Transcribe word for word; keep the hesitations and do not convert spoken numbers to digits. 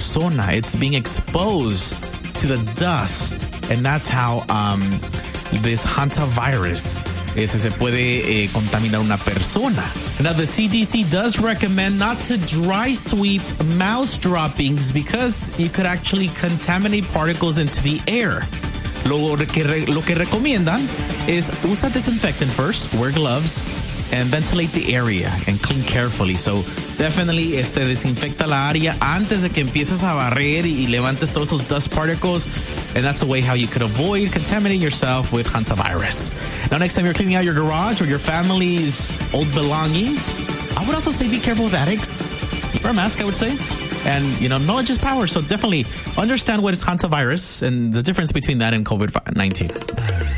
persona. It's being exposed to the dust. And that's how um, this hantavirus ese se puede eh, contaminar una persona. Now, the C D C does recommend not to dry sweep mouse droppings because you could actually contaminate particles into the air. Lo que, re, lo que recomiendan is usa disinfectant first, wear gloves, and ventilate the area and clean carefully. So definitely este, desinfecta la área antes de que empieces a barrer y, y levantes todos esos dust particles. And that's the way how you could avoid contaminating yourself with hantavirus. Now, next time you're cleaning out your garage or your family's old belongings, I would also say be careful with addicts. Wear a mask, I would say. And, you know, knowledge is power. So definitely understand what is hantavirus and the difference between that and COVID nineteen.